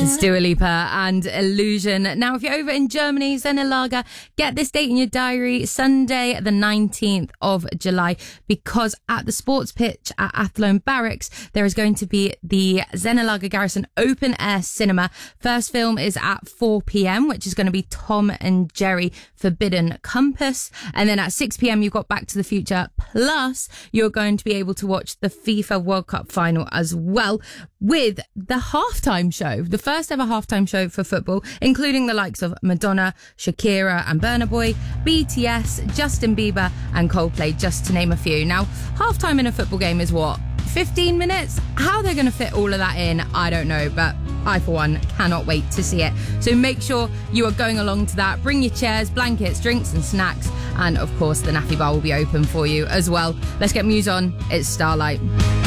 It's Dua Lipa and Illusion. Now, if you're over in Germany, Zenelager, get this date in your diary, Sunday, the 19th of July, because at the sports pitch at Athlone Barracks, there is going to be the Zenelager Garrison Open Air Cinema. First film is at 4 p.m, which is going to be Tom and Jerry Forbidden Compass. And then at 6 p.m, you've got Back to the Future. Plus, you're going to be able to watch the FIFA World Cup final as well, with the halftime show, the first ever halftime show for football, including the likes of Madonna, Shakira and Burna Boy, BTS, Justin Bieber and Coldplay, just to name a few. Now, halftime in a football game is what? 15 minutes? How they're going to fit all of that in, I don't know, but I, for one, cannot wait to see it. So make sure you are going along to that. Bring your chairs, blankets, drinks and snacks. And, of course, the Naffy Bar will be open for you as well. Let's get Muse on. It's Starlight.